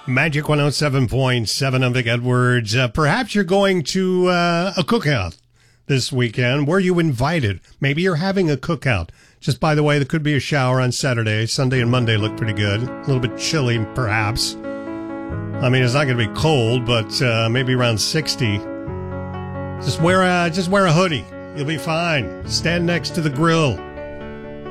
Magic 107.7. I'm Vic Edwards. Perhaps you're going to a cookout this weekend. Were you invited? Maybe you're having a cookout. Just by the way, there could be a shower on Saturday. Sunday and Monday look pretty good. A little bit chilly, perhaps. I mean, it's not going to be cold, but maybe around 60. Just wear a hoodie. You'll be fine. Stand next to the grill.